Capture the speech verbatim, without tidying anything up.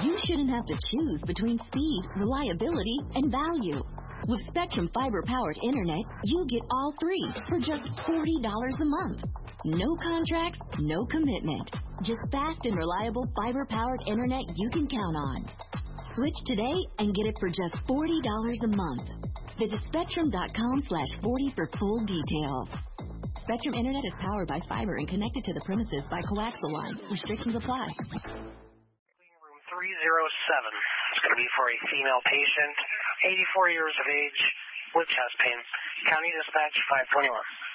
you shouldn't have to choose between speed, reliability, and value. With Spectrum fiber-powered internet, you get all three for just forty dollars a month. No contracts, no commitment. Just fast and reliable fiber-powered internet you can count on. Switch today and get it for just forty dollars a month. Visit spectrum.com slash 40 for full details. Spectrum Internet is powered by fiber and connected to the premises by coaxial lines. Restrictions apply. Room three oh seven. It's going to be for a female patient, eighty-four years of age, with chest pain. County Dispatch five twenty-one.